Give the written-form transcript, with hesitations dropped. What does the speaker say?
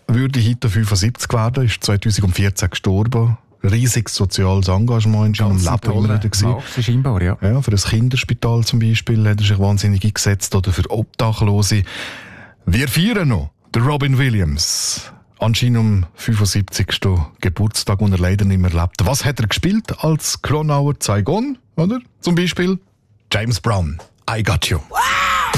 würde heute 75 werden, ist 2014 gestorben. Riesiges soziales Engagement in seinem Leben immer wieder gewesen. Scheinbar, ja. Ja, für ein Kinderspital zum Beispiel hat er sich wahnsinnig eingesetzt oder für Obdachlose. Wir feiern noch den Robin Williams. Anscheinend am 75. Geburtstag, den er leider nicht mehr lebt. Was hat er gespielt als Kronauer Saigon? Oder? Zum Beispiel James Brown. I Got You. Wow!